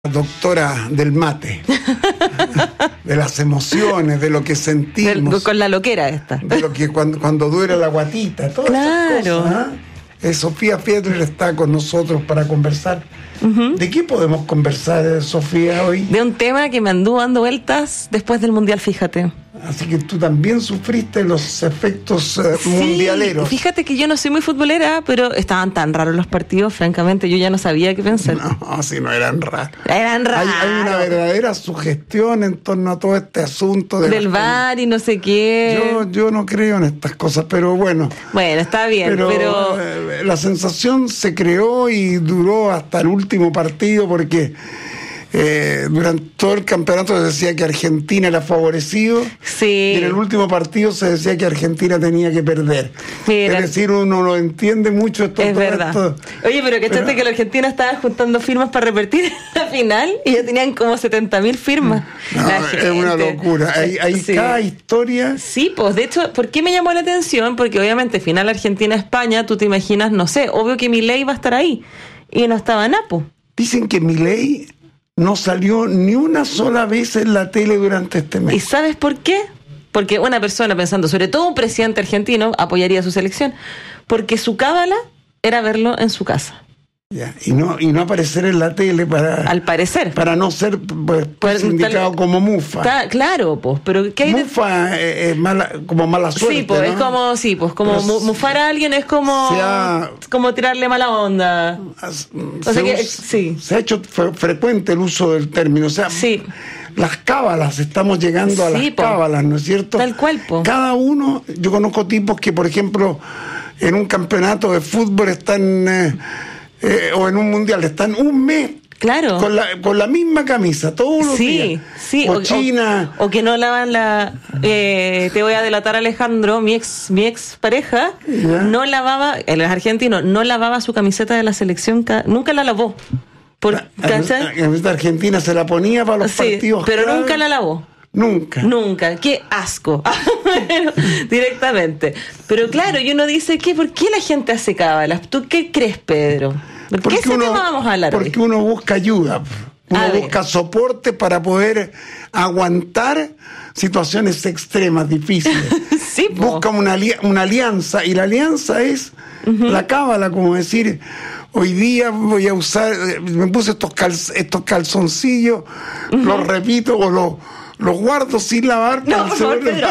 Doctora del mate, de las emociones, de lo que sentimos, con la loquera esta, de lo que cuando duele la guatita, todas esas cosas, ¿eh? Sofía Fiedler está con nosotros para conversar. ¿De qué podemos conversar, Sofía, hoy? De un tema que me anduvo dando vueltas después del Mundial, fíjate. Así que tú también sufriste los efectos mundialeros. Fíjate que yo no soy muy futbolera, pero estaban tan raros los partidos, francamente, yo ya no sabía qué pensar. No, si no eran raros. Eran raros. Hay una verdadera sugestión en torno a todo este asunto del VAR y no sé qué. Yo no creo en estas cosas, pero bueno. Bueno, está bien, pero la sensación se creó y duró hasta el último partido porque durante todo el campeonato se decía que Argentina era favorecido. Sí. Y en el último partido se decía que Argentina tenía que perder. Mira, es decir, uno no entiende mucho esto. Es verdad. Oye, pero ¿cachaste que la Argentina estaba juntando firmas para repetir la final? Y ya tenían como 70.000 firmas. No, es una locura. Hay sí. Cada historia. Sí, pues de hecho, ¿por qué me llamó la atención? Porque obviamente final Argentina-España, tú te imaginas, no sé, obvio que Milei va a estar ahí. Y no estaba Napo. Dicen que Milei no salió ni una sola vez en la tele durante este mes. ¿Y sabes por qué? Porque una persona pensando, sobre todo un presidente argentino, apoyaría a su selección, porque su cábala era verlo en su casa. Ya, y no aparecer en la tele al parecer para no ser pues indicado como mufa. Claro, pues, pero ¿qué hay mufa es mala, como mala suerte. Sí, pues, ¿no? es como mufar a alguien es como tirarle mala onda. Se ha hecho frecuente el uso del término, o sea, sí. Las cábalas, estamos llegando a las cábalas, ¿no es cierto? Tal cual, po. Cada uno, yo conozco tipos que, por ejemplo, en un campeonato de fútbol están o en un mundial están un mes, claro, con la misma camisa todos los días. Sí, China. O que no lavan te voy a delatar, Alejandro, mi ex pareja, no lavaba, él es argentino, no lavaba su camiseta de la selección, nunca la lavó. La camiseta argentina se la ponía para los partidos, pero nunca la lavó. Nunca, qué asco. Directamente. Pero claro, y uno dice, ¿por qué la gente hace cábalas? ¿Tú qué crees, Pedro? ¿Por qué ese tema vamos a hablar hoy? Porque uno busca ayuda, uno busca soporte para poder aguantar situaciones extremas, difíciles. Sí, busca una alianza, y la alianza es la cábala, como decir, hoy día voy a usar, me puse estos calzoncillos, los repito o los guardo sin lavar. No, por favor, Pedro.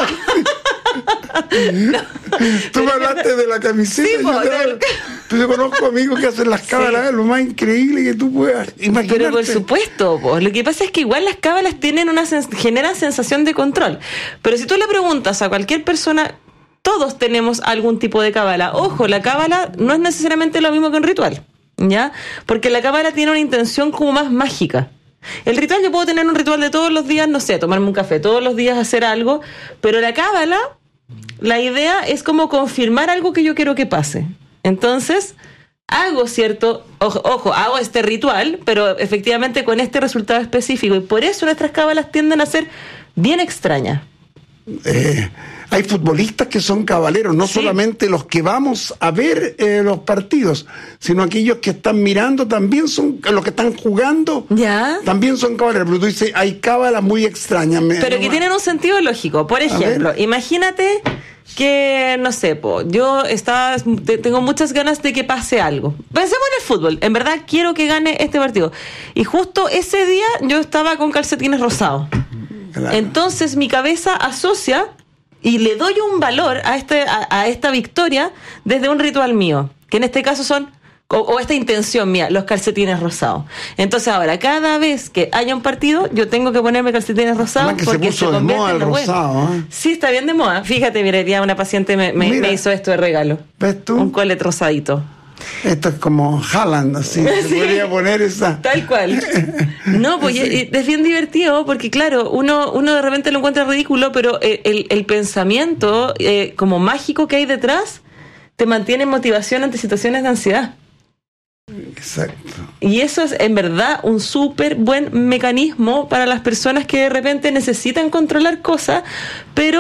Tú me hablaste de la camiseta. Sí, yo conozco amigos que hacen las cábalas, lo más increíble que tú puedas imaginarte. Pero por supuesto, lo que pasa es que igual las cábalas generan sensación de control. Pero si tú le preguntas a cualquier persona, todos tenemos algún tipo de cábala. Ojo, la cábala no es necesariamente lo mismo que un ritual, ¿ya? Porque la cábala tiene una intención como más mágica. El ritual, yo puedo tener un ritual de todos los días, no sé, tomarme un café, todos los días hacer algo, pero la cábala, la idea es como confirmar algo que yo quiero que pase. Entonces, hago hago este ritual, pero efectivamente con este resultado específico, y por eso nuestras cábalas tienden a ser bien extrañas. Hay futbolistas que son cabaleros, no solamente los que vamos a ver los partidos, sino aquellos que están mirando también son, los que están jugando, también son cabaleros. Pero tú dices, hay cábalas muy extrañas. Pero que tienen un sentido lógico. Por ejemplo, imagínate que, no sé, yo tengo muchas ganas de que pase algo. Pensemos en el fútbol. En verdad quiero que gane este partido. Y justo ese día yo estaba con calcetines rosados. Claro. Entonces mi cabeza asocia y le doy un valor a esta victoria desde un ritual mío, que en este caso son, o esta intención mía, los calcetines rosados. Entonces ahora, cada vez que haya un partido, yo tengo que ponerme calcetines rosados, porque se puso de moda el rosado. Sí, está bien de moda. Fíjate, mira, ya una paciente me hizo esto de regalo. ¿Ves tú? Un colet rosadito. Esto es como Haaland, así. Se podría poner esa. Tal cual. No, pues es bien divertido porque, claro, uno de repente lo encuentra ridículo, pero el pensamiento como mágico que hay detrás te mantiene en motivación ante situaciones de ansiedad. Exacto. Y eso es, en verdad, un súper buen mecanismo para las personas que de repente necesitan controlar cosas, pero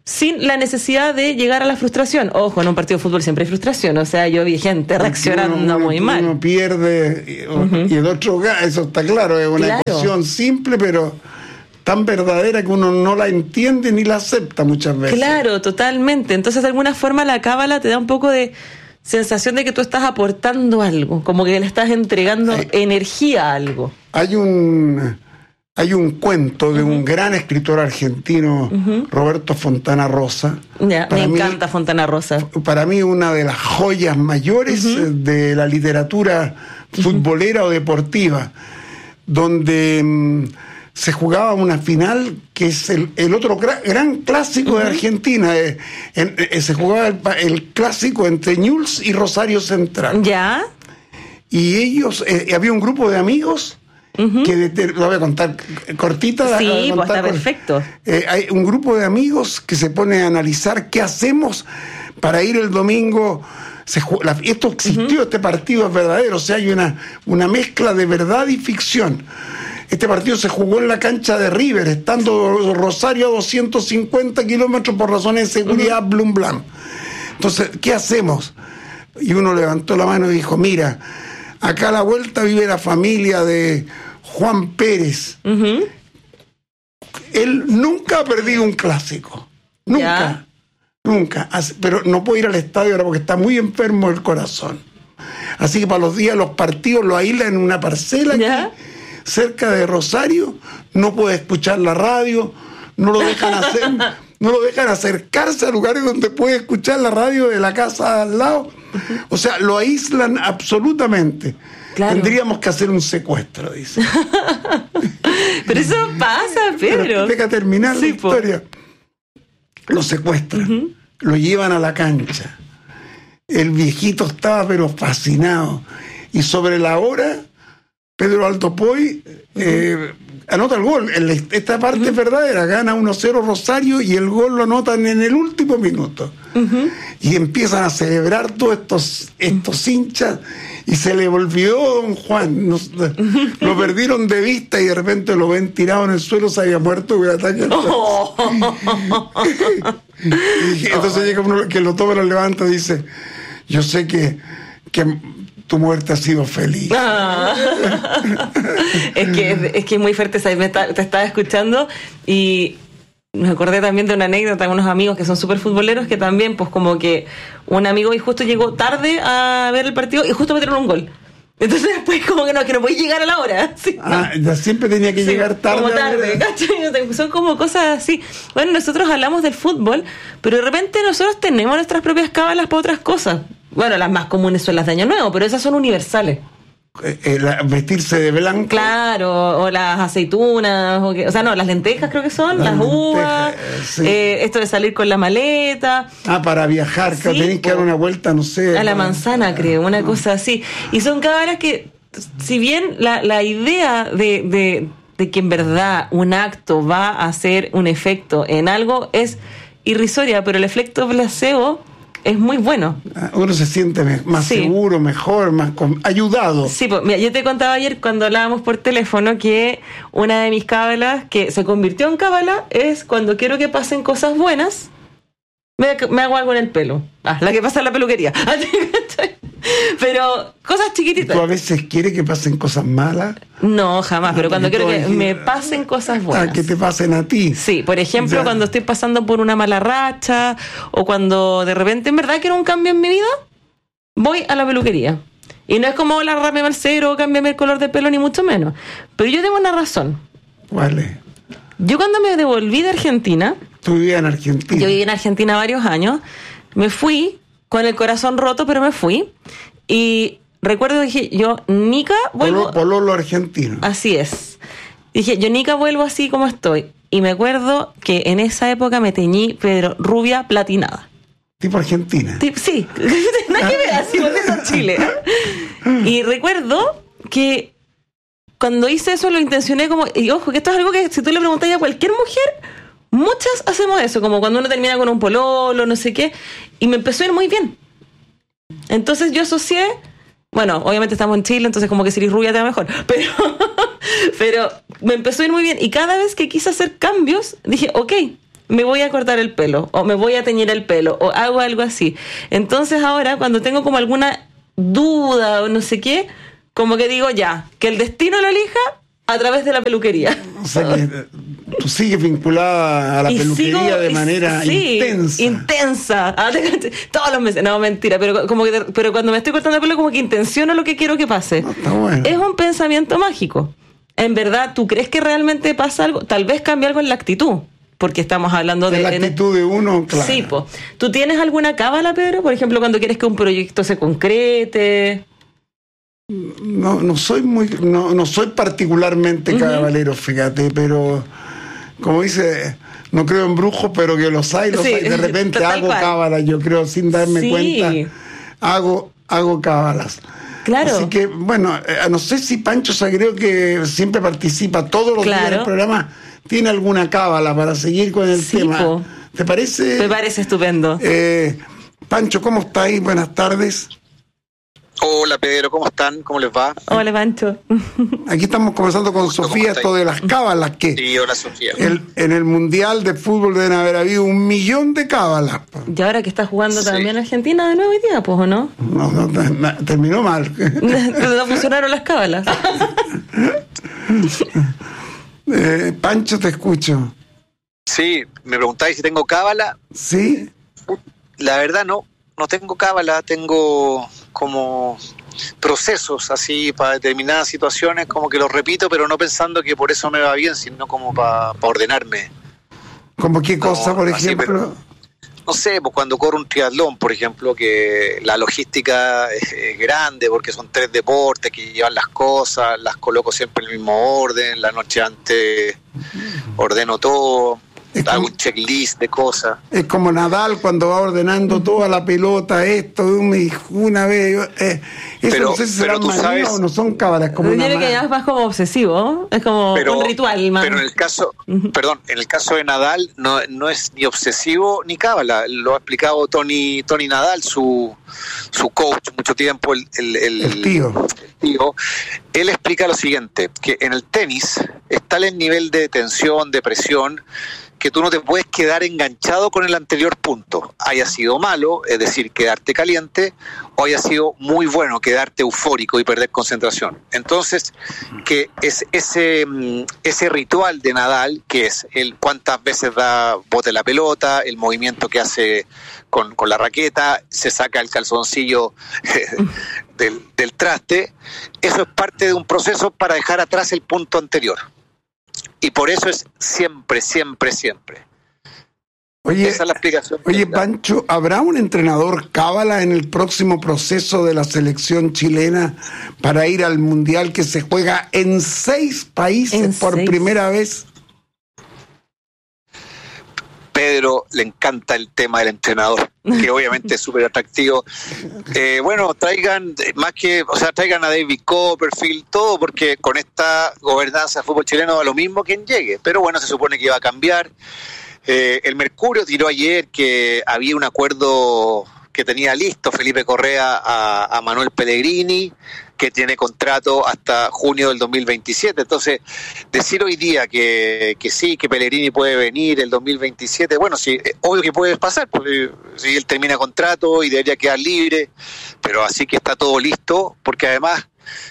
sin la necesidad de llegar a la frustración. Ojo, en un partido de fútbol siempre hay frustración, o sea, yo vi gente reaccionando muy mal. Uno pierde y el otro gana, eso está claro, es una ecuación simple, pero tan verdadera que uno no la entiende ni la acepta muchas veces. Claro, totalmente. Entonces, de alguna forma, la cábala te da un poco de sensación de que tú estás aportando algo, como que le estás entregando energía a algo. Hay un cuento de un gran escritor argentino, Roberto Fontana Rosa. Me encanta Fontana Rosa. Para mí una de las joyas mayores de la literatura futbolera o deportiva, donde se jugaba una final que es el otro gran clásico de Argentina. Se jugaba el clásico entre Newell's y Rosario Central. ¿Ya? Y ellos, había un grupo de amigos que lo voy a contar cortita. Sí, pues está perfecto. Hay un grupo de amigos que se pone a analizar qué hacemos para ir el domingo. Esto existió, este partido es verdadero, o sea, hay una mezcla de verdad y ficción. Este partido se jugó en la cancha de River, estando Rosario a 250 kilómetros por razones de seguridad, blum blam. Entonces, ¿qué hacemos? Y uno levantó la mano y dijo, mira, acá a la vuelta vive la familia de Juan Pérez. Él nunca ha perdido un clásico. Nunca. Nunca. Pero no puede ir al estadio ahora porque está muy enfermo el corazón. Así que para los días los partidos lo aíslan en una parcela aquí, cerca de Rosario. No puede escuchar la radio. No lo dejan hacer. No lo dejan acercarse a lugares donde puede escuchar la radio de la casa al lado. O sea, lo aíslan absolutamente. Claro. Tendríamos que hacer un secuestro, dice. Pero eso pasa, Pedro. Deja terminar la historia. Lo secuestran, lo llevan a la cancha. El viejito estaba pero fascinado. Y sobre la hora, Pedro Alto Puey anota el gol. Esta parte es verdadera. Gana 1-0 Rosario y el gol lo anotan en el último minuto. Y empiezan a celebrar todos estos hinchas. Y se le olvidó don Juan. Lo perdieron de vista y de repente lo ven tirado en el suelo. Se había muerto de un ataque. Entonces llega uno que lo toma, lo levanta y dice: yo sé que tu muerte ha sido feliz. Es que es muy fuerte. Te estaba escuchando y me acordé también de una anécdota con unos amigos que son súper futboleros, que también, pues como que un amigo y justo llegó tarde a ver el partido y justo metieron un gol. Entonces después como que no podía llegar a la hora. ¿Sí? Ya siempre tenía que llegar tarde. Como tarde, ¿cachai? Son como cosas así. Bueno, nosotros hablamos del fútbol, pero de repente nosotros tenemos nuestras propias cábalas para otras cosas. Bueno, las más comunes son las de Año Nuevo, pero esas son universales. Vestirse de blanco. Claro, o las aceitunas, o sea, no, las lentejas creo que son, las uvas, esto de salir con la maleta. Para viajar, que tenéis que dar una vuelta, no sé. A la manzana, creo, una cosa así. Y son cábalas que, si bien la idea de que en verdad un acto va a hacer un efecto en algo es irrisoria, pero el efecto placebo es muy bueno. Uno se siente más seguro, mejor, más ayudado. Sí, pues mira, yo te contaba ayer cuando hablábamos por teléfono que una de mis cábalas que se convirtió en cábala es cuando quiero que pasen cosas buenas, me hago algo en el pelo. La que pasa en la peluquería. Pero cosas chiquititas. ¿Tú a veces quieres que pasen cosas malas? No, jamás, pero cuando quiero que me pasen cosas buenas. Que te pasen a ti. Sí, por ejemplo, cuando estoy pasando por una mala racha o cuando de repente en verdad quiero un cambio en mi vida, voy a la peluquería. Y no es como la rame Marcero o cámbiame el color de pelo, ni mucho menos. Pero yo tengo una razón. ¿Cuál es? Yo cuando me devolví de Argentina... ¿Tú vivías en Argentina? Yo viví en Argentina varios años. Me fui con el corazón roto, pero me fui. Y recuerdo, dije, yo nica vuelvo... Pololo argentino. Así es. Dije, yo nica vuelvo así como estoy. Y me acuerdo que en esa época me teñí, Pedro, rubia platinada. ¿Tipo argentina? Sí. Nada que ver, así volviendo a Chile. Y recuerdo que cuando hice eso lo intencioné como... Y ojo, que esto es algo que si tú le preguntas a cualquier mujer... Muchas hacemos eso, como cuando uno termina con un pololo, no sé qué, y me empezó a ir muy bien. Entonces yo asocié, bueno, obviamente estamos en Chile, entonces como que si eres rubia te va mejor, pero me empezó a ir muy bien. Y cada vez que quise hacer cambios, dije, ok, me voy a cortar el pelo, o me voy a teñir el pelo, o hago algo así. Entonces ahora, cuando tengo como alguna duda o no sé qué, como que digo ya, que el destino lo elija a través de la peluquería. O sea que tú sigues vinculada a la peluquería de manera intensa. Todos los meses. No, mentira, pero cuando me estoy cortando el pelo como que intenciono lo que quiero que pase. No, está bueno. Es un pensamiento mágico. En verdad, ¿tú crees que realmente pasa algo? Tal vez cambie algo en la actitud. Porque estamos hablando de... la actitud de uno, claro. Sí, po. ¿Tú tienes alguna cábala, Pedro? Por ejemplo, cuando quieres que un proyecto se concrete. No soy particularmente cabalero, fíjate, pero como dice, no creo en brujos, pero que los hay. De repente hago cábalas, yo creo, sin darme cuenta, hago cábalas. Claro. Así que, bueno, no sé si Pancho Sagreo, que siempre participa todos los días en el programa, tiene alguna cábala para seguir con el tema. Po. ¿Te parece? Me parece estupendo. Pancho, ¿cómo estáis? Buenas tardes. Hola Pedro, ¿cómo están? ¿Cómo les va? Hola Pancho. Aquí estamos conversando con Sofía esto de las cábalas que sí, hola Sofía. En el Mundial de Fútbol deben haber habido 1 millón de cábalas. Y ahora que está jugando también Argentina de nuevo hoy día, pues, ¿o no? No, terminó mal. No funcionaron las cábalas. Pancho, te escucho. Sí, me preguntáis si tengo cábala. Sí. La verdad no tengo cábala, tengo como procesos así para determinadas situaciones, como que los repito, pero no pensando que por eso me va bien, sino como para ordenarme. ¿Cómo qué cosa, por ejemplo? No sé, pues cuando corro un triatlón, por ejemplo, que la logística es grande porque son 3 deportes que llevan las cosas, las coloco siempre en el mismo orden, la noche antes ordeno todo. Hago un checklist de cosas. Es como Nadal cuando va ordenando toda la pelota, esto, una vez. Eso no sé si será manía o no son cábalas. Como yo creo que ya es más como obsesivo, es como un ritual más. Pero en el caso, en el caso de Nadal no es ni obsesivo ni cábala. Lo ha explicado Tony Nadal, su coach, mucho tiempo, el tío. Él explica lo siguiente, que en el tenis está el nivel de tensión, de presión, que tú no te puedes quedar enganchado con el anterior punto, haya sido malo, es decir, quedarte caliente, o haya sido muy bueno, quedarte eufórico y perder concentración. Entonces, que es ese ritual de Nadal, que es el cuántas veces bote la pelota, el movimiento que hace con la raqueta, se saca el calzoncillo del traste, eso es parte de un proceso para dejar atrás el punto anterior. Y por eso es siempre. Oye, esa es la explicación. Oye, Pancho, ¿habrá un entrenador cábala en el próximo proceso de la selección chilena para ir al Mundial que se juega en 6 países primera vez? Pedro le encanta el tema del entrenador, que obviamente es súper atractivo. Traigan a David Copperfield, todo, porque con esta gobernanza del fútbol chileno va lo mismo quien llegue. Pero bueno, se supone que iba a cambiar. El Mercurio tiró ayer que había un acuerdo que tenía listo Felipe Correa a Manuel Pellegrini, que tiene contrato hasta junio del 2027. Entonces, decir hoy día que sí, que Pellegrini puede venir el 2027, bueno, sí, obvio que puede pasar, porque si él termina contrato y debería quedar libre, pero así que está todo listo, porque además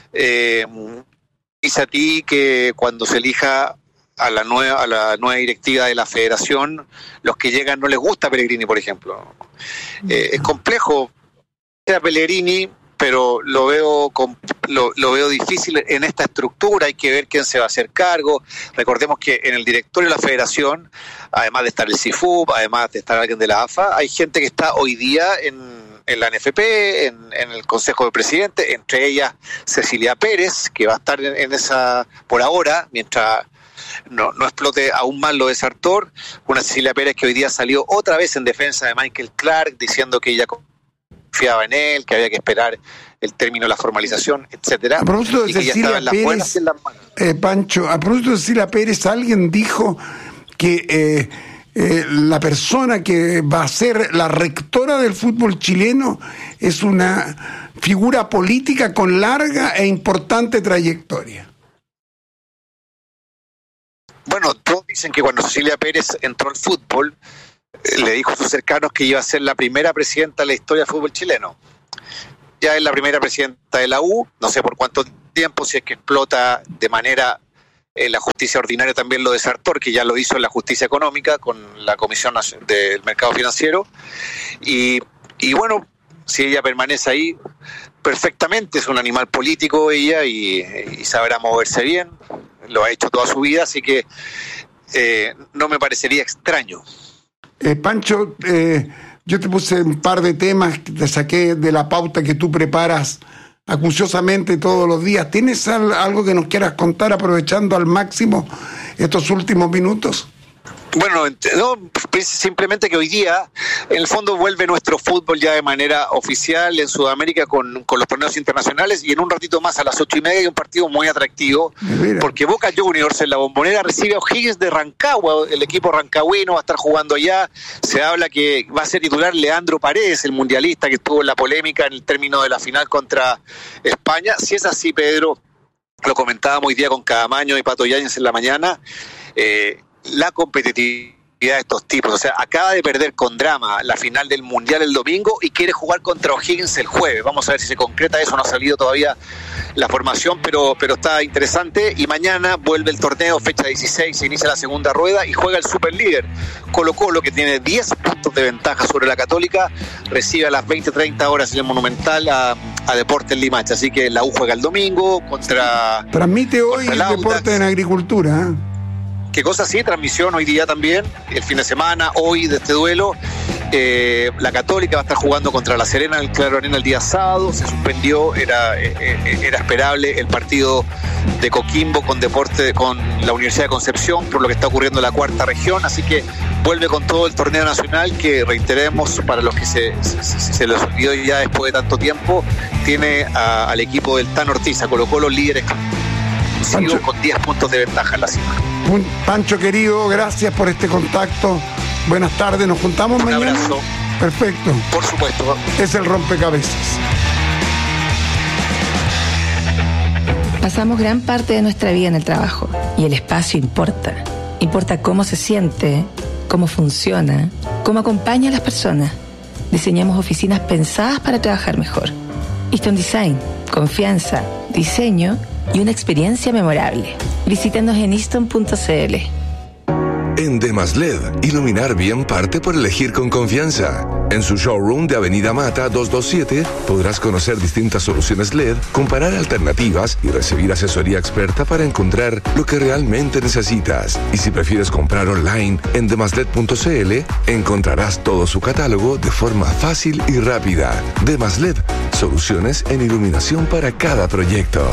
dice a ti que cuando se elija a la nueva directiva de la federación, los que llegan no les gusta Pellegrini, por ejemplo. Es complejo a Pellegrini, pero lo veo difícil en esta estructura. Hay que ver quién se va a hacer cargo. Recordemos que en el directorio de la federación, además de estar el CIFUB, además de estar alguien de la AFA, hay gente que está hoy día en la NFP, en el Consejo de Presidentes, entre ellas Cecilia Pérez, que va a estar en esa por ahora, mientras no explote aún más lo de Sartor. Una Cecilia Pérez que hoy día salió otra vez en defensa de Michael Clark, diciendo que ella confiaba en él, que había que esperar el término de la formalización, etcétera. A propósito de Cecilia Pérez, Pancho, a propósito de Cecilia Pérez, alguien dijo que la persona que va a ser la rectora del fútbol chileno es una figura política con larga e importante trayectoria. Bueno, todos dicen que cuando Cecilia Pérez entró al fútbol, le dijo a sus cercanos que iba a ser la primera presidenta de la historia del fútbol chileno. Ya es la primera presidenta de la U, no sé por cuánto tiempo, si es que explota de manera la justicia ordinaria también lo de Sartor, que ya lo hizo en la justicia económica con la Comisión del Mercado Financiero. Y bueno, si ella permanece ahí, perfectamente, es un animal político ella y sabrá moverse bien, lo ha hecho toda su vida, así que no me parecería extraño. Pancho, yo te puse un par de temas que te saqué de la pauta que tú preparas acuciosamente todos los días. ¿Tienes algo que nos quieras contar aprovechando al máximo estos últimos minutos? Bueno, no, simplemente que hoy día, en el fondo, vuelve nuestro fútbol ya de manera oficial en Sudamérica con los torneos internacionales, y en un ratito más a las 8:30 hay un partido muy atractivo, porque Boca Juniors en la Bombonera recibe a O'Higgins de Rancagua. El equipo rancagüino va a estar jugando allá. Se habla que va a ser titular Leandro Paredes, el mundialista que estuvo en la polémica en el término de la final contra España. Si es así, Pedro, lo comentábamos hoy día con Cadamaño y Pato Yáñez en la mañana, la competitividad de estos tipos, o sea, acaba de perder con drama la final del Mundial el domingo y quiere jugar contra O'Higgins el jueves. Vamos a ver si se concreta eso, no ha salido todavía la formación, pero está interesante. Y mañana vuelve el torneo, fecha 16, se inicia la segunda rueda y juega el superlíder Colo-Colo, que tiene 10 puntos de ventaja sobre la Católica, recibe a las 20:30 horas en el Monumental a Deportes Limache, así que la U juega el domingo contra... Transmite hoy el Deporte en Agricultura, ¿eh? ¿Qué cosa? Sí, transmisión hoy día también, el fin de semana, hoy de este duelo. La Católica va a estar jugando contra La Serena en el Claro Arena el día sábado. Se suspendió, era esperable el partido de Coquimbo con la Universidad de Concepción, por lo que está ocurriendo en la cuarta región. Así que vuelve con todo el torneo nacional, que reiteremos, para los que se les olvidó ya después de tanto tiempo, tiene al equipo del Tan Ortiz, a Colo-Colo, líderes con 10 puntos de ventaja en la cima. Pancho querido, gracias por este contacto. Buenas tardes, nos juntamos mañana. Un abrazo. Perfecto. Por supuesto. Es el rompecabezas. Pasamos gran parte de nuestra vida en el trabajo y el espacio importa. Importa cómo se siente, cómo funciona, cómo acompaña a las personas. Diseñamos oficinas pensadas para trabajar mejor. Easton Design, confianza, diseño y una experiencia memorable. Visítanos en easton.cl. En Demaslet, iluminar bien parte por elegir con confianza. En su showroom de Avenida Mata 227 podrás conocer distintas soluciones LED, comparar alternativas y recibir asesoría experta para encontrar lo que realmente necesitas. Y si prefieres comprar online en demaslet.cl, encontrarás todo su catálogo de forma fácil y rápida. Demaslet, soluciones en iluminación para cada proyecto.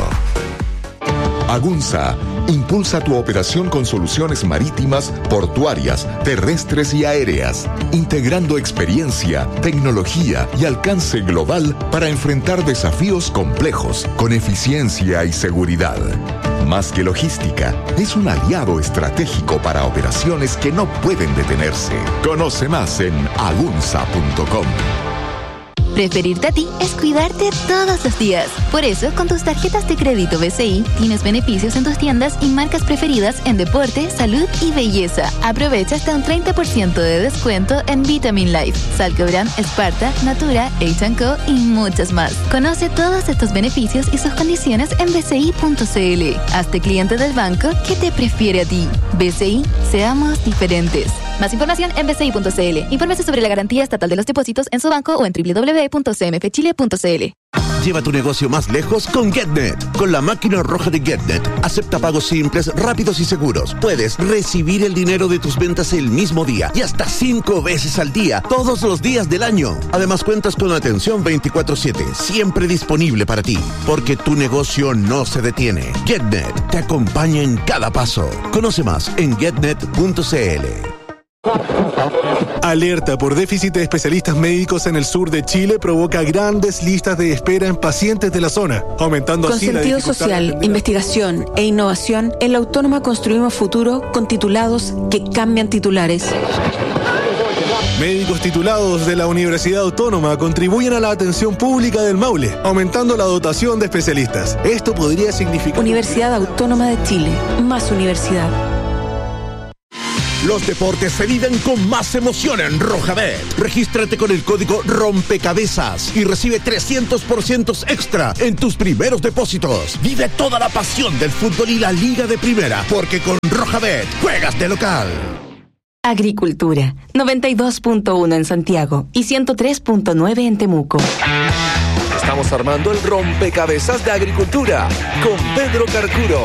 Agunza impulsa tu operación con soluciones marítimas, portuarias, terrestres y aéreas, integrando experiencia, tecnología y alcance global para enfrentar desafíos complejos con eficiencia y seguridad. Más que logística, es un aliado estratégico para operaciones que no pueden detenerse. Conoce más en agunza.com. Preferirte a ti es cuidarte todos los días. Por eso, con tus tarjetas de crédito BCI, tienes beneficios en tus tiendas y marcas preferidas en deporte, salud y belleza. Aprovecha hasta un 30% de descuento en Vitamin Life, Salcobran, Sparta, Natura, H&Co y muchas más. Conoce todos estos beneficios y sus condiciones en bci.cl. Hazte cliente del banco que te prefiere a ti. BCI, seamos diferentes. Más información en bci.cl. Infórmese sobre la garantía estatal de los depósitos en su banco o en www.cmfchile.cl. Lleva tu negocio más lejos con GetNet. Con la máquina roja de GetNet, acepta pagos simples, rápidos y seguros. Puedes recibir el dinero de tus ventas el mismo día y hasta 5 veces al día, todos los días del año. Además, cuentas con atención 24/7, siempre disponible para ti, porque tu negocio no se detiene. GetNet te acompaña en cada paso. Conoce más en getnet.cl. Alerta por déficit de especialistas médicos en el sur de Chile provoca grandes listas de espera en pacientes de la zona, aumentando con así la sentido dificultad social, investigación e innovación, en la Autónoma construimos futuro con titulados que cambian titulares. Médicos titulados de la Universidad Autónoma contribuyen a la atención pública del Maule, aumentando la dotación de especialistas. Esto podría significar... Universidad Autónoma de Chile, más universidad. Los deportes se viven con más emoción en Rojabet. Regístrate con el código ROMPECABEZAS y recibe 300% extra en tus primeros depósitos. Vive toda la pasión del fútbol y la Liga de Primera, porque con Rojabet juegas de local. Agricultura, 92.1 en Santiago y 103.9 en Temuco. Estamos armando el rompecabezas de agricultura con Pedro Carcuro.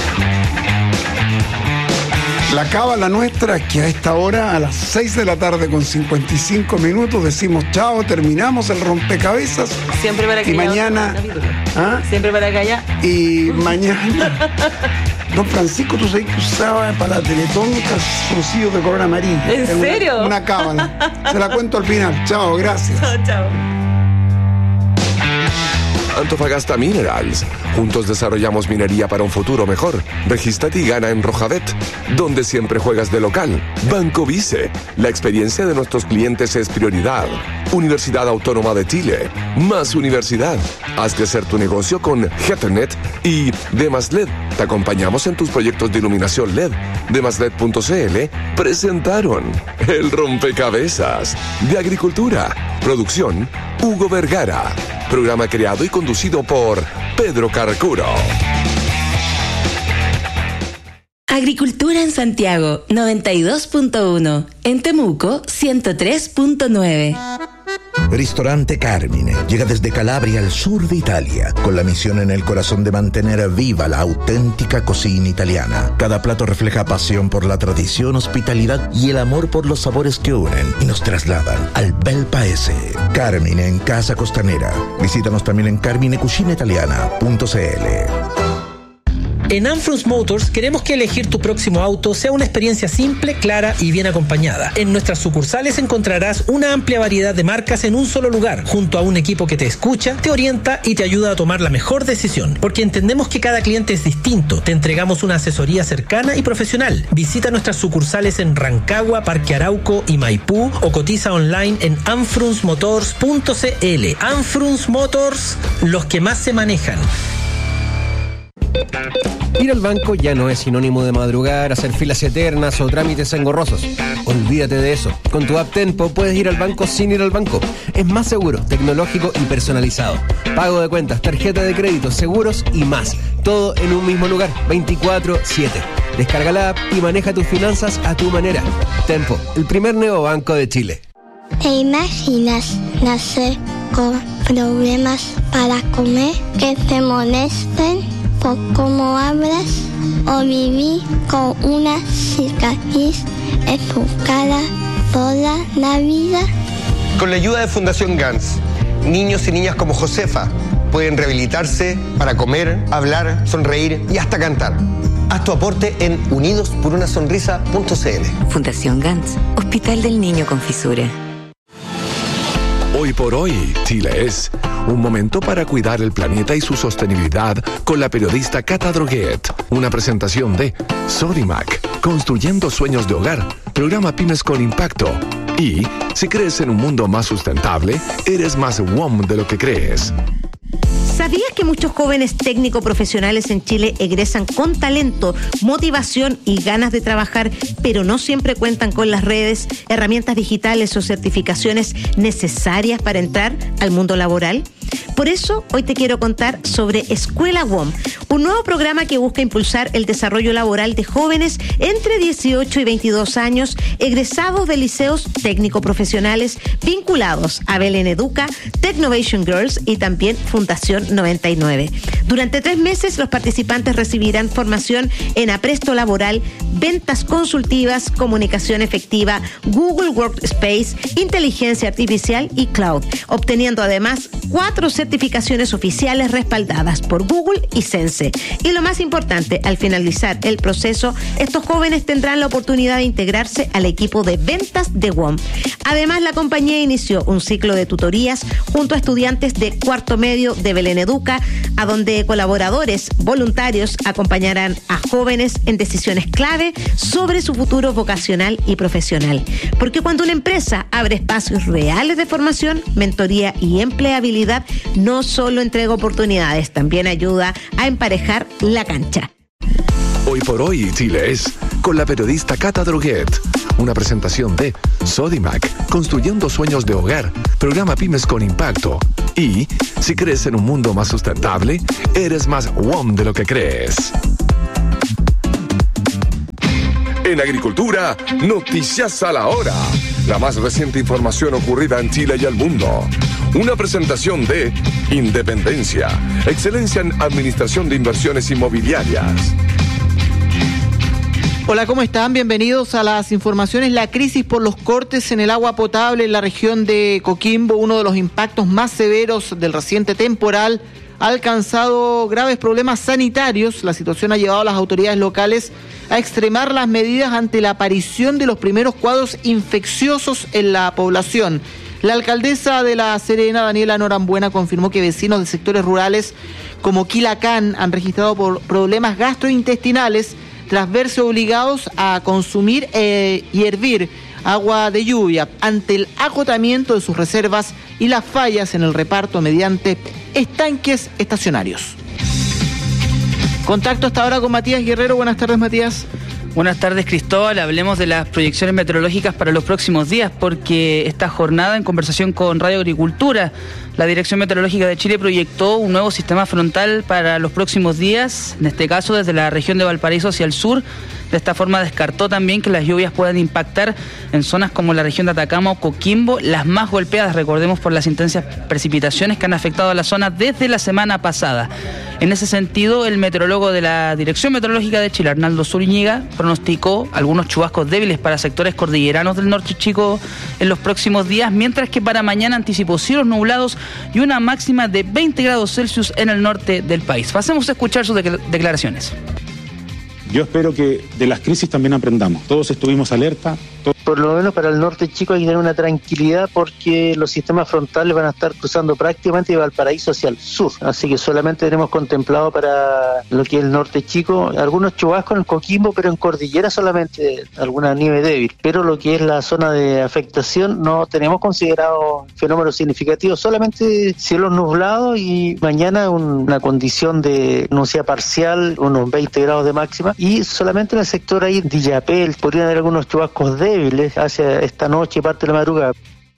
La cábala nuestra es que a esta hora, a las 6 de la tarde con 55 minutos, decimos chao, terminamos el rompecabezas. Siempre para que y mañana. Siempre para que haya. Y mañana. Don Francisco, tú sabes que usaba para la Teletón calzoncillos de color amarillo. ¿En serio? Una cábala. Se la cuento al final. Chao, gracias. Chao. Antofagasta Minerals. Juntos desarrollamos minería para un futuro mejor. Regístrate y gana en Rojabet, donde siempre juegas de local. Banco Vice. La experiencia de nuestros clientes es prioridad. Universidad Autónoma de Chile. Más universidad. Haz crecer tu negocio con Ethernet y Demas LED. Te acompañamos en tus proyectos de iluminación LED. Demasled.cl presentaron el rompecabezas de agricultura. Producción Hugo Vergara. Programa creado y conducido por Pedro Carcuro. Agricultura en Santiago, 92.1. En Temuco, 103.9. Ristorante Carmine llega desde Calabria al sur de Italia, con la misión en el corazón de mantener viva la auténtica cocina italiana. Cada plato refleja pasión por la tradición, hospitalidad y el amor por los sabores que unen y nos trasladan al bel paese. Carmine en Casa Costanera. Visítanos también en carminecucinaitaliana.cl. En Anfrus Motors queremos que elegir tu próximo auto sea una experiencia simple, clara y bien acompañada. En nuestras sucursales encontrarás una amplia variedad de marcas en un solo lugar, junto a un equipo que te escucha, te orienta y te ayuda a tomar la mejor decisión. Porque entendemos que cada cliente es distinto, te entregamos una asesoría cercana y profesional. Visita nuestras sucursales en Rancagua, Parque Arauco y Maipú o cotiza online en anfrusmotors.cl. Anfrus Motors, los que más se manejan. Ir al banco ya no es sinónimo de madrugar, hacer filas eternas o trámites engorrosos. Olvídate de eso. Con tu app Tenpo puedes ir al banco sin ir al banco. Es más seguro, tecnológico y personalizado. Pago de cuentas, tarjeta de crédito, seguros y más. Todo en un mismo lugar, 24/7. Descarga la app y maneja tus finanzas a tu manera. Tenpo, el primer neobanco de Chile. ¿Te imaginas nacer con problemas para comer, que te molesten por cómo hablas, o vivir con una cicatriz en tu cara toda la vida? Con la ayuda de Fundación GANS, niños y niñas como Josefa pueden rehabilitarse para comer, hablar, sonreír y hasta cantar. Haz tu aporte en unidosporunasonrisa.cl. Fundación GANS, Hospital del Niño con Fisura. Hoy por hoy, Chile es un momento para cuidar el planeta y su sostenibilidad con la periodista Cata Droguet. Una presentación de Sodimac, construyendo sueños de hogar, programa Pymes con Impacto. Y si crees en un mundo más sustentable, eres más WOM de lo que crees. ¿Sabías que muchos jóvenes técnico-profesionales en Chile egresan con talento, motivación y ganas de trabajar, pero no siempre cuentan con las redes, herramientas digitales o certificaciones necesarias para entrar al mundo laboral? Por eso, hoy te quiero contar sobre Escuela WOM, un nuevo programa que busca impulsar el desarrollo laboral de jóvenes entre 18 y 22 años, egresados de liceos técnico-profesionales vinculados a Belén Educa, Technovation Girls y también Fundación 99. Durante 3 meses, los participantes recibirán formación en apresto laboral, ventas consultivas, comunicación efectiva, Google Workspace, inteligencia artificial y cloud, obteniendo además 4 certificaciones oficiales respaldadas por Google y Sense. Y lo más importante, al finalizar el proceso, estos jóvenes tendrán la oportunidad de integrarse al equipo de ventas de WOM. Además, la compañía inició un ciclo de tutorías junto a estudiantes de cuarto medio de Belén Educa, a donde colaboradores voluntarios acompañarán a jóvenes en decisiones clave sobre su futuro vocacional y profesional. Porque cuando una empresa abre espacios reales de formación, mentoría y empleabilidad, no solo entrega oportunidades, también ayuda a emparejar la cancha. Hoy por Hoy Chile es con la periodista Cata Droguet. Una presentación de Sodimac, construyendo sueños de hogar, programa Pymes con Impacto. Y si crees en un mundo más sustentable, eres más WOM de lo que crees. En Agricultura, Noticias a la Hora. La más reciente información ocurrida en Chile y el mundo. Una presentación de Independencia, excelencia en administración de inversiones inmobiliarias. Hola, ¿cómo están? Bienvenidos a las informaciones. La crisis por los cortes en el agua potable en la región de Coquimbo, uno de los impactos más severos del reciente temporal, ha alcanzado graves problemas sanitarios. La situación ha llevado a las autoridades locales a extremar las medidas ante la aparición de los primeros cuadros infecciosos en la población. La alcaldesa de La Serena, Daniela Norambuena, confirmó que vecinos de sectores rurales como Quilacán han registrado problemas gastrointestinales tras verse obligados a consumir y hervir agua de lluvia ante el agotamiento de sus reservas y las fallas en el reparto mediante estanques estacionarios. Contacto hasta ahora con Matías Guerrero. Buenas tardes, Matías. Buenas tardes, Cristóbal. Hablemos de las proyecciones meteorológicas para los próximos días, porque esta jornada, en conversación con Radio Agricultura, la Dirección Meteorológica de Chile proyectó un nuevo sistema frontal para los próximos días, en este caso desde la región de Valparaíso hacia el sur. De esta forma descartó también que las lluvias puedan impactar en zonas como la región de Atacama o Coquimbo, las más golpeadas, recordemos, por las intensas precipitaciones que han afectado a la zona desde la semana pasada. En ese sentido, el meteorólogo de la Dirección Meteorológica de Chile, Arnaldo Zúñiga, pronosticó algunos chubascos débiles para sectores cordilleranos del norte chico en los próximos días, mientras que para mañana anticipó cielos nublados y una máxima de 20 grados Celsius en el norte del país. Pasemos a escuchar sus declaraciones. Yo espero que de las crisis también aprendamos. Todos estuvimos alerta. Por lo menos para el norte chico hay que tener una tranquilidad porque los sistemas frontales van a estar cruzando prácticamente de Valparaíso hacia el sur. Así que solamente tenemos contemplado para lo que es el norte chico algunos chubascos en el Coquimbo, pero en cordillera solamente alguna nieve débil. Pero lo que es la zona de afectación no tenemos considerado fenómenos significativos, solamente cielos nublados y mañana una condición de nubosidad parcial, unos 20 grados de máxima, y solamente en el sector ahí de Illapel podrían haber algunos chubascos débiles hacia esta noche y parte de la madrugada.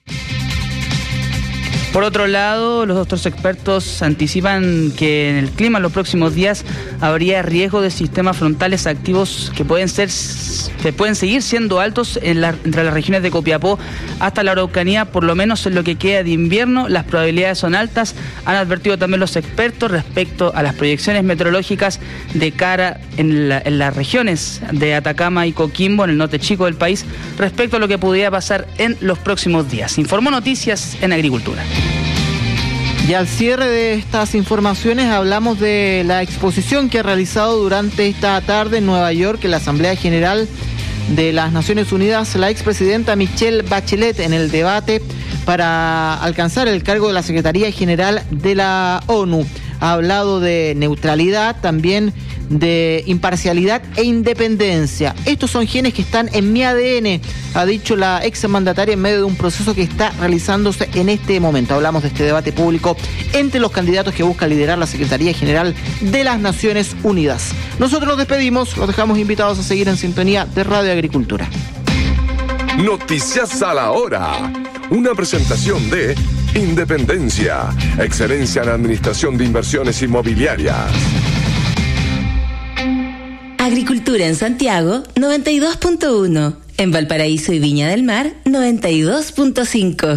Por otro lado, los otros expertos anticipan que en el clima en los próximos días habría riesgo de sistemas frontales activos que pueden seguir siendo altos entre las regiones de Copiapó hasta la Araucanía, por lo menos en lo que queda de invierno. Las probabilidades son altas, han advertido también los expertos respecto a las proyecciones meteorológicas de cara en las regiones de Atacama y Coquimbo, en el norte chico del país, respecto a lo que pudiera pasar en los próximos días. Informó Noticias en Agricultura. Y al cierre de estas informaciones hablamos de la exposición que ha realizado durante esta tarde en Nueva York en la Asamblea General de las Naciones Unidas la expresidenta Michelle Bachelet en el debate para alcanzar el cargo de la Secretaría General de la ONU. Ha hablado de neutralidad, también de imparcialidad e independencia. Estos son genes que están en mi ADN, ha dicho la exmandataria en medio de un proceso que está realizándose en este momento. Hablamos de este debate público entre los candidatos que buscan liderar la Secretaría General de las Naciones Unidas. Nosotros nos despedimos, los dejamos invitados a seguir en sintonía de Radio Agricultura. Noticias a la Hora. Una presentación de Independencia, excelencia en administración de inversiones inmobiliarias. Agricultura en Santiago, 92.1. En Valparaíso y Viña del Mar, 92.5.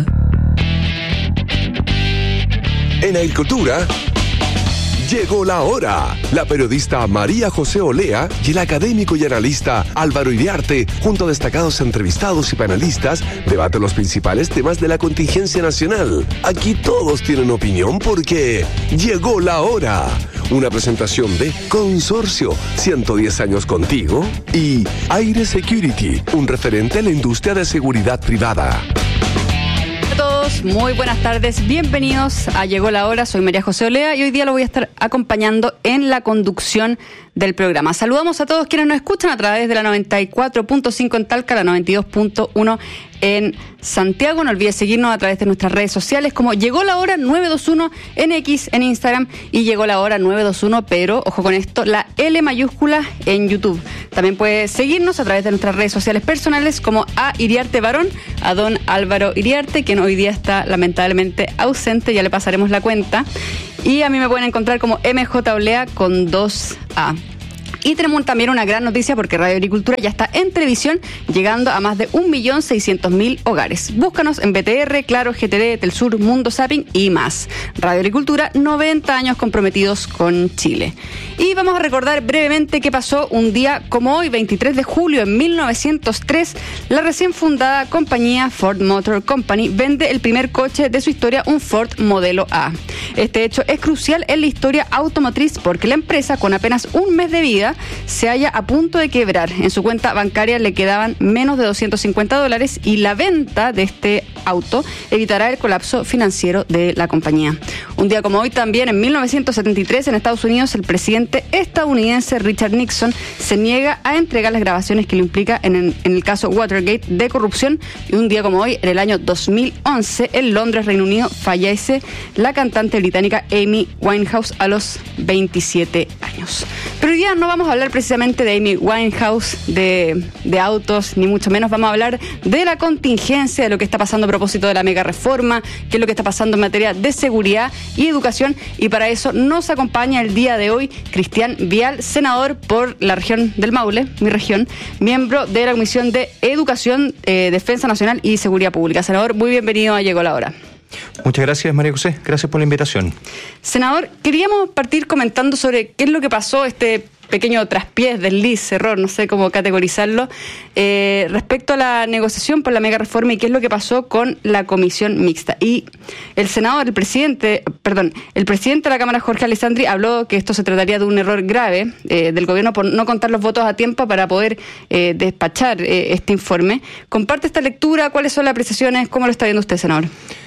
En Agricultura, llegó la hora. La periodista María José Olea y el académico y analista Álvaro Iriarte, junto a destacados entrevistados y panelistas, debaten los principales temas de la contingencia nacional. Aquí todos tienen opinión porque llegó la hora. Una presentación de Consorcio, 110 años contigo, y Aire Security, un referente a la industria de seguridad privada. Hola a todos, muy buenas tardes, bienvenidos a Llegó la Hora, soy María José Olea y hoy día lo voy a estar acompañando en la conducción del programa. Saludamos a todos quienes nos escuchan a través de la 94.5 en Talca, la 92.1 en Santiago. No olvides seguirnos a través de nuestras redes sociales como Llegó la Hora 921 en X, en Instagram, y Llegó la Hora 921, pero ojo con esto, la L mayúscula en YouTube. También puedes seguirnos a través de nuestras redes sociales personales como a Iriarte Barón, a don Álvaro Iriarte, quien hoy día está lamentablemente ausente, ya le pasaremos la cuenta. Y a mí me pueden encontrar como MJOlea con 2A. Y tenemos también una gran noticia porque Radio Agricultura ya está en televisión, llegando a más de 1.600.000 hogares. Búscanos en BTR, Claro, GTD, Telsur, Mundo Zapping y más. Radio Agricultura, 90 años comprometidos con Chile. Y vamos a recordar brevemente qué pasó un día como hoy, 23 de julio de 1903. La recién fundada compañía Ford Motor Company vende el primer coche de su historia, un Ford Modelo A. Este hecho es crucial en la historia automotriz porque la empresa, con apenas un mes de vida, se halla a punto de quebrar. En su cuenta bancaria le quedaban menos de $250 y la venta de este auto evitará el colapso financiero de la compañía. Un día como hoy también, en 1973, en Estados Unidos, el presidente estadounidense Richard Nixon se niega a entregar las grabaciones que le implica en el caso Watergate de corrupción. Y un día como hoy, en el año 2011, en Londres, Reino Unido, fallece la cantante británica Amy Winehouse a los 27 años. Pero hoy día no vamos a hablar precisamente de Amy Winehouse, de autos, ni mucho menos. Vamos a hablar de la contingencia, de lo que está pasando a propósito de la mega reforma, qué es lo que está pasando en materia de seguridad y educación. Y para eso nos acompaña el día de hoy Cristian Vial, senador por la región del Maule, mi región, miembro de la Comisión de Educación, Defensa Nacional y Seguridad Pública. Senador, muy bienvenido a Llegó la Hora. Muchas gracias, María José. Gracias por la invitación. Senador, queríamos partir comentando sobre qué es lo que pasó, este pequeño traspiés, desliz, error, no sé cómo categorizarlo, respecto a la negociación por la mega reforma y qué es lo que pasó con la comisión mixta. Y el senador, el presidente de la Cámara, Jorge Alessandri, habló que esto se trataría de un error grave del gobierno por no contar los votos a tiempo para poder despachar este informe. ¿Comparte esta lectura? ¿Cuáles son las apreciaciones? ¿Cómo lo está viendo usted, senador?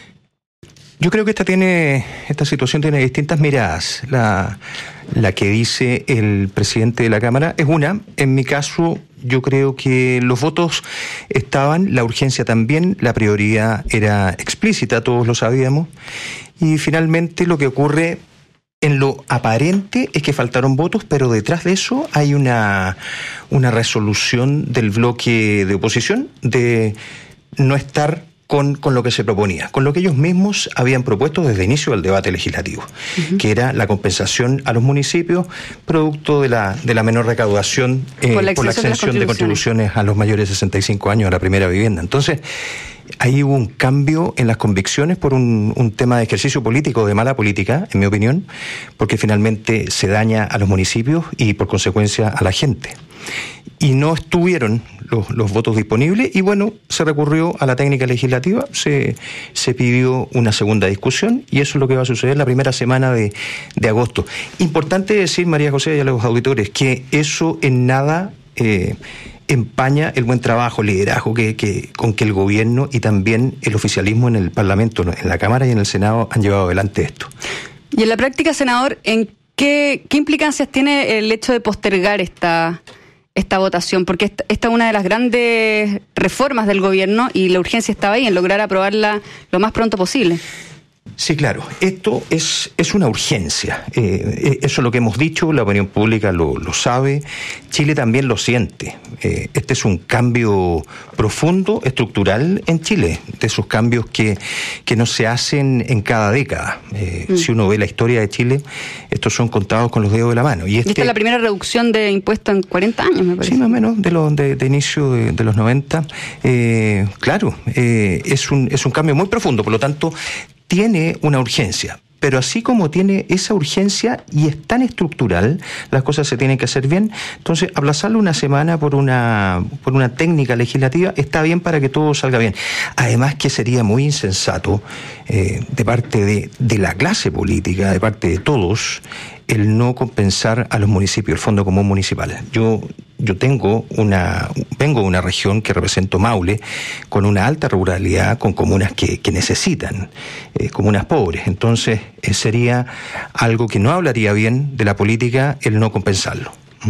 Yo creo que esta situación tiene distintas miradas. La que dice el presidente de la Cámara es una. En mi caso, yo creo que los votos estaban, la urgencia también, la prioridad era explícita, todos lo sabíamos. Y finalmente lo que ocurre en lo aparente es que faltaron votos, pero detrás de eso hay una resolución del bloque de oposición de no estar con lo que se proponía, con lo que ellos mismos habían propuesto desde el inicio del debate legislativo, que era la compensación a los municipios producto de la menor recaudación por la exención de contribuciones a los mayores de 65 años a la primera vivienda. Entonces, ahí hubo un cambio en las convicciones por un tema de ejercicio político, de mala política, en mi opinión, porque finalmente se daña a los municipios y por consecuencia a la gente. Y no estuvieron los votos disponibles y bueno, se recurrió a la técnica legislativa, se pidió una segunda discusión y eso es lo que va a suceder la primera semana de agosto. Importante decir, María José, y a los auditores, que eso en nada empaña el buen trabajo, el liderazgo con que el gobierno y también el oficialismo en el Parlamento, en la Cámara y en el Senado han llevado adelante esto. Y en la práctica, senador, ¿en qué implicancias tiene el hecho de postergar esta votación? Porque esta es una de las grandes reformas del gobierno y la urgencia estaba ahí en lograr aprobarla lo más pronto posible. Sí, claro. Esto es una urgencia. Eso es lo que hemos dicho, la opinión pública lo sabe, Chile también lo siente. Este es un cambio profundo, estructural en Chile, de esos cambios que no se hacen en cada década. Si uno ve la historia de Chile, estos son contados con los dedos de la mano. Y esta es la primera reducción de impuestos en 40 años, me parece. Sí, más o menos, de inicio de los 90. Claro, es un cambio muy profundo, por lo tanto, tiene una urgencia, pero así como tiene esa urgencia y es tan estructural, las cosas se tienen que hacer bien. Entonces, aplazarlo una semana por una técnica legislativa está bien para que todo salga bien. Además que sería muy insensato de parte de la clase política, de parte de todos, el no compensar a los municipios, el Fondo Común Municipal. Yo vengo de una región que represento Maule, con una alta ruralidad, con comunas que necesitan, comunas pobres. Entonces, sería algo que no hablaría bien de la política el no compensarlo.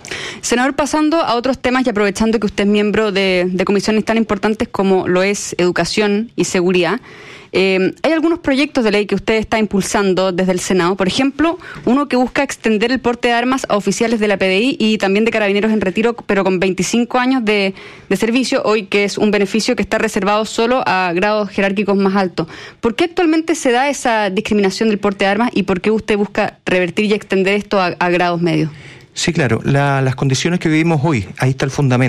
Senador, pasando a otros temas y aprovechando que usted es miembro de comisiones tan importantes como lo es educación y seguridad, hay algunos proyectos de ley que usted está impulsando desde el Senado. Por ejemplo, uno que busca extender el porte de armas a oficiales de la PDI y también de carabineros en retiro, pero con 25 años de servicio, hoy que es un beneficio que está reservado solo a grados jerárquicos más altos. ¿Por qué actualmente se da esa discriminación del porte de armas y por qué usted busca revertir y extender esto a grados medios? Sí, claro, las condiciones que vivimos hoy, ahí está el fundamento.